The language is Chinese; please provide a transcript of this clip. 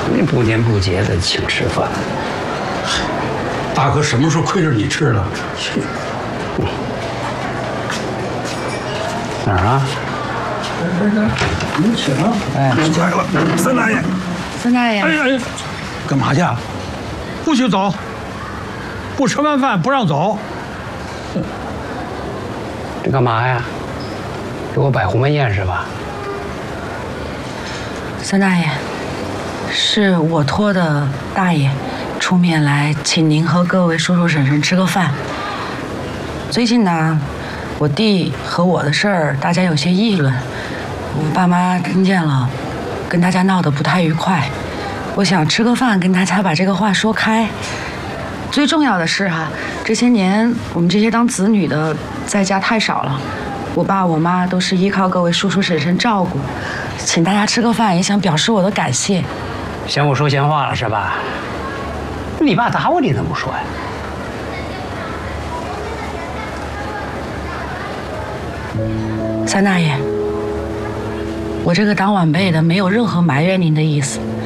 你不年不节的请吃饭， 大哥什么时候亏着你吃了？去， 哪儿啊？ 您请。哎，您来了，三大爷。 三大爷， 哎，干嘛去？不许走！不吃完饭不让走。 这干嘛呀？给我摆鸿门宴是吧？ 三大爷，是我托的大爷出面来请您和各位叔叔婶婶吃个饭。最近呢，我弟和我的事儿，大家有些议论，我爸妈听见了，跟大家闹得不太愉快。我想吃个饭，跟大家把这个话说开。最重要的是这些年我们这些当子女的在家太少了，我爸我妈都是依靠各位叔叔婶婶照顾，请大家吃个饭，也想表示我的感谢。 嫌我说闲话了是吧？你爸打我你怎么不说呀？ 三大爷，我这个当晚辈的没有任何埋怨您的意思，